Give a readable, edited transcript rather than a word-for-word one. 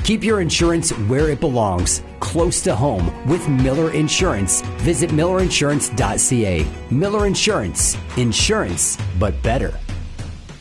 Keep your insurance where it belongs, close to home with Miller Insurance. Visit millerinsurance.ca. Miller Insurance. Insurance, but better.